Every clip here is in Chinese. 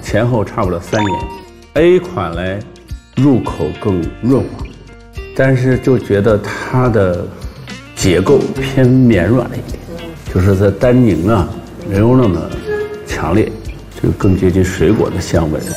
前后差不多3年。A 款来入口更润滑，但是就觉得它的结构偏绵软了一点，就是在单宁啊、人油那么强烈，就更接近水果的香味。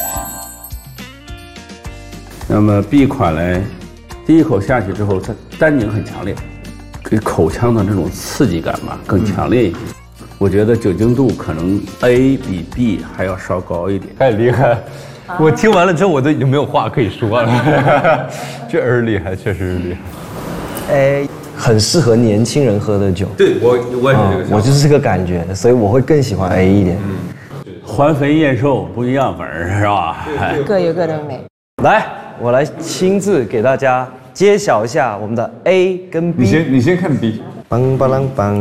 那么 B 款来，第一口下去之后，它单宁很强烈，给口腔的这种刺激感吧更强烈一些。我觉得酒精度可能 A 比 B 还要稍高一点。 太厉害！我听完了之后，我都已经没有话可以说了。确实厉害，确实是厉害。 A 很适合年轻人喝的酒。 对我也是这个想法。 我就是这个感觉，所以我会更喜欢 A 一点。 环肥燕瘦不一样，反正是吧？ 各有各的美。 来，我来亲自给大家揭晓一下我们的 A 跟 B。 你先看 B。 梆梆啷梆。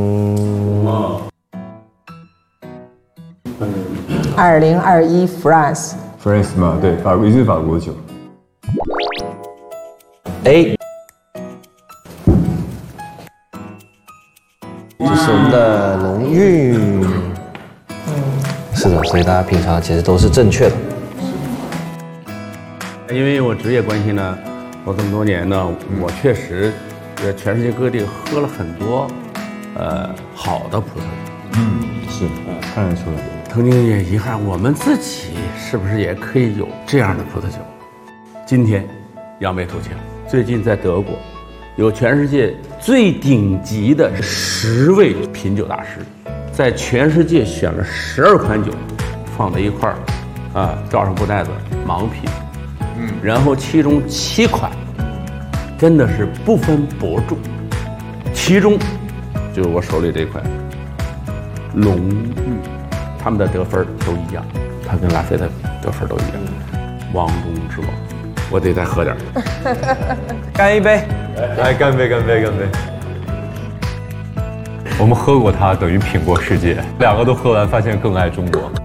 2021 France。 嘛，对，也是法国酒。 A， 这是我们的龙韵。是的，所以大家品尝其实都是正确的。 因为我职业关系呢，我这么多年呢，我确实全世界各地喝了很多好的葡萄酒。 是，看得出来。 曾经也遗憾，我们自己是不是也可以有这样的葡萄酒？今天扬眉吐气了。最近在德国，有全世界最顶级的10位品酒大师，在全世界选了12款酒，放在一块儿，罩上布袋子盲品，然后其中7款真的是不分伯仲，其中就我手里这款龙玉。 他们的得分都一样，他跟拉菲的得分都一样。王中之王，我得再喝点。 干一杯！ 来，干杯，干杯，干杯！我们喝过它，等于品过世界。2个都喝完，发现更爱中国。